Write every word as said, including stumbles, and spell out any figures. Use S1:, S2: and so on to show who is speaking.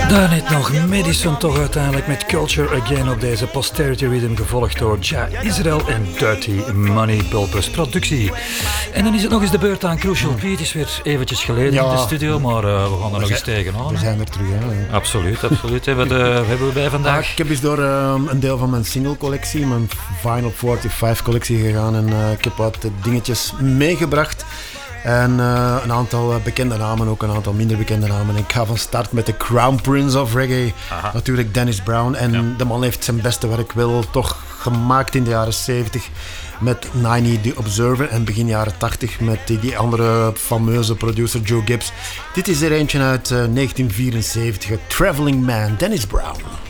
S1: Daarnet nog Madison toch uiteindelijk met Culture Again op deze Posterity Rhythm, gevolgd door Ja Israel en Dirty Money Pulpus productie. En dan is het nog eens de beurt aan Crucial P. Het is weer eventjes geleden ja. in de studio, maar uh, we gaan er we nog zijn, eens tegenaan.
S2: We zijn er terug, hè.
S1: Absoluut, absoluut. Wat uh, hebben we bij vandaag?
S2: Ah, ik heb eens door uh, een deel van mijn single collectie, mijn Vinyl vijfenveertig collectie gegaan en uh, ik heb wat dingetjes meegebracht. En uh, een aantal uh, bekende namen, ook een aantal minder bekende namen. En ik ga van start met de Crown Prince of Reggae. Aha. Natuurlijk Dennis Brown. En ja. de man heeft zijn beste werk wel toch gemaakt in de jaren zeventig. Met Ninety The Observer. En begin jaren tachtig met die, die andere fameuze producer Joe Gibbs. Dit is er eentje uit uh, negentien vierenzeventig. Traveling Man, Dennis Brown.